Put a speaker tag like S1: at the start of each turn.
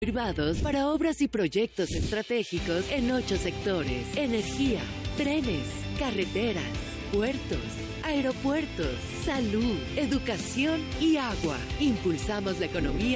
S1: privados para obras y proyectos estratégicos en 8 sectores: energía, trenes, carreteras, puertos, aeropuertos, salud, educación y agua. Impulsamos la economía